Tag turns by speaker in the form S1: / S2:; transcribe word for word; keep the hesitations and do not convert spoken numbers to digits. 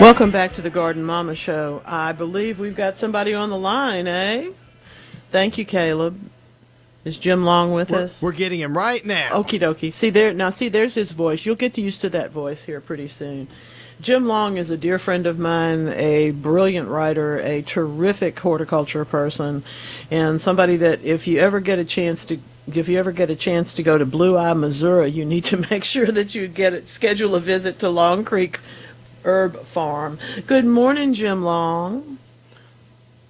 S1: Welcome back to the Garden Mama Show. I believe we've got somebody on the line, eh? Thank you, Caleb. Is Jim Long with
S2: We're,
S1: us?
S2: we're getting him right now.
S1: Okie dokie. See there now. See, there's his voice. You'll get used to that voice here pretty soon. Jim Long is a dear friend of mine, a brilliant writer, a terrific horticulture person, and somebody that if you ever get a chance to if you ever get a chance to go to Blue Eye, Missouri, you need to make sure that you get it, schedule a visit to Long Creek Herb Farm. Good morning, Jim Long.